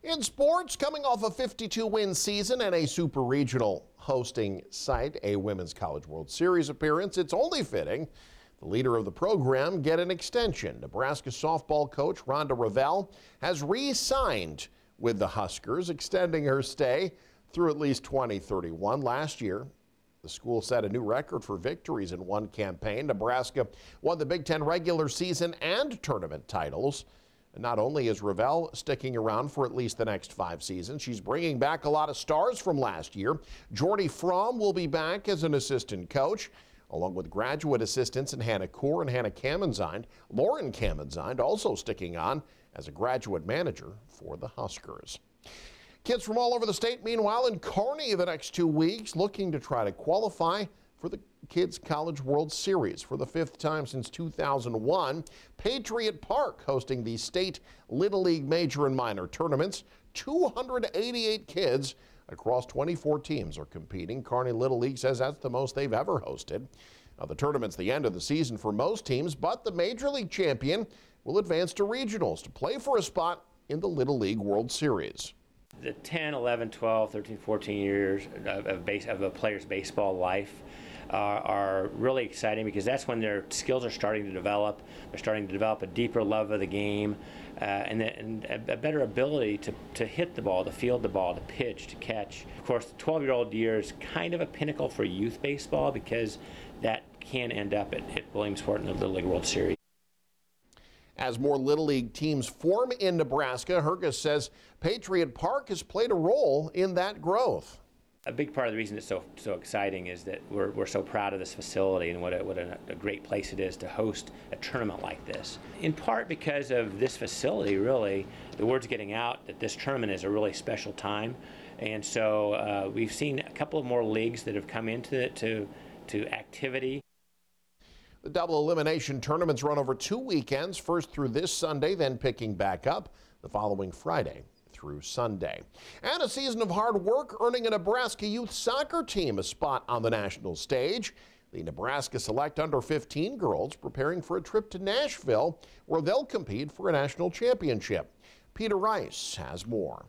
In sports, coming off a 52-win season and a super regional hosting site, a Women's College World Series appearance, it's only fitting the leader of the program get an extension. Nebraska softball coach Rhonda Revelle has re-signed with the Huskers, extending her stay through at least 2031. Last year, the school set a new record for victories in one campaign. Nebraska won the Big Ten regular season and tournament titles. Not only is Revelle sticking around for at least the next 5 seasons, she's bringing back a lot of stars from last year. Jordy Fromm will be back as an assistant coach, along with graduate assistants in Hannah Kohr and Hannah Kamenzind. Lauren Kamenzind also sticking on as a graduate manager for the Huskers. Kids from all over the state, meanwhile, in Kearney the next 2 weeks, looking to try to qualify for the Kids College World Series for the 5th time since 2001. Patriot Park hosting the state Little League major and minor tournaments. 288 kids across 24 teams are competing. Kearney Little League says that's the most they've ever hosted. Now, the tournament's the end of the season for most teams, but the Major League champion will advance to regionals to play for a spot in the Little League World Series. The 10, 11, 12, 13, 14 years of a player's baseball life are really exciting because that's when their skills are starting to develop. They're starting to develop a deeper love of the game and a better ability to hit the ball, to field the ball, to pitch, to catch. Of course, the 12-year-old year is kind of a pinnacle for youth baseball because that can end up at Williamsport in the Little League World Series. As more Little League teams form in Nebraska, Hergus says Patriot Park has played a role in that growth. A big part of the reason it's so exciting is that we're so proud of this facility and what a great place it is to host a tournament like this. In part because of this facility, really, the word's getting out that this tournament is a really special time. And so we've seen a couple of more leagues that have come into to activity. The double elimination tournaments run over 2 weekends, first through this Sunday, then picking back up the following Friday through Sunday. And a season of hard work earning a Nebraska youth soccer team a spot on the national stage. The Nebraska Select Under-15 girls preparing for a trip to Nashville, where they'll compete for a national championship. Peter Rice has more.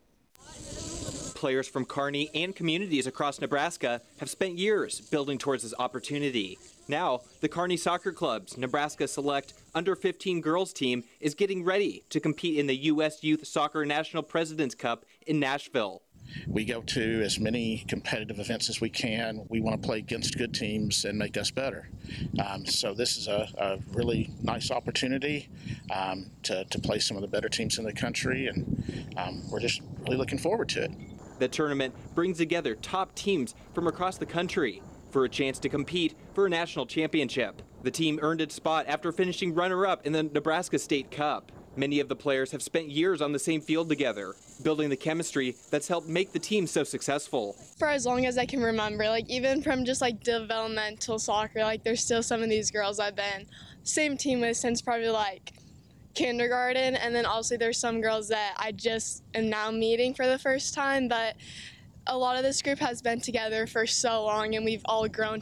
Players from Kearney and communities across Nebraska have spent years building towards this opportunity. Now, the Kearney Soccer Club's Nebraska Select Under-15 girls team is getting ready to compete in the U.S. Youth Soccer National President's Cup in Nashville. We go to as many competitive events as we can. We want to play against good teams and make us better. So this is a really nice opportunity to play some of the better teams in the country, and we're just really looking forward to it. The tournament brings together top teams from across the country for a chance to compete for a national championship. The team earned its spot after finishing runner-up in the Nebraska State Cup. Many of the players have spent years on the same field together, building the chemistry that's helped make the team so successful. For as long as I can remember, even from just developmental soccer, there's still some of these girls I've been same team with since probably kindergarten, and then also there's some girls that I just am now meeting for the first time, but a lot of this group has been together for so long and we've all grown